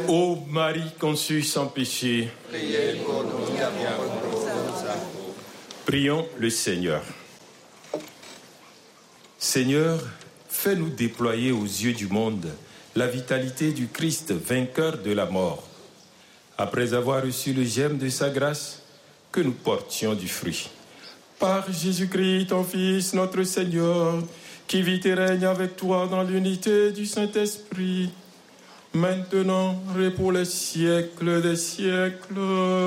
Ô Marie conçue sans péché, priez pour nous bienheureux. prions le Seigneur. Seigneur, fais-nous déployer aux yeux du monde la vitalité du Christ, vainqueur de la mort. Après avoir reçu le germe de sa grâce, que nous portions du fruit. Par Jésus-Christ, ton Fils, notre Seigneur, qui vit et règne avec toi dans l'unité du Saint-Esprit, maintenant et pour les siècles des siècles.